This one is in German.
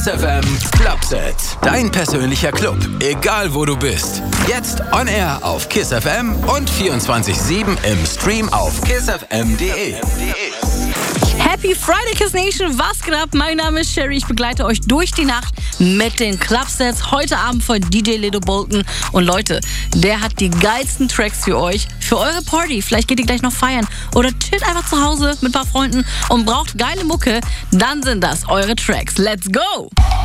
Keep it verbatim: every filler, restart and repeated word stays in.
Kiss F M Clubset. Dein persönlicher Club, egal wo du bist. Jetzt on air auf Kiss F M und vierundzwanzig sieben im Stream auf kiss f m punkt d e. Happy Friday, Kiss Nation. Was geht ab? Mein Name ist Sherry. Ich begleite euch durch die Nacht mit den Clubsets. Heute Abend von D J Ledo Bolton. Und Leute, der hat die geilsten Tracks für euch. Für eure Party. Vielleicht geht ihr gleich noch feiern. Oder chillt einfach zu Hause mit ein paar Freunden und braucht geile Mucke. Dann sind das eure Tracks. Let's go!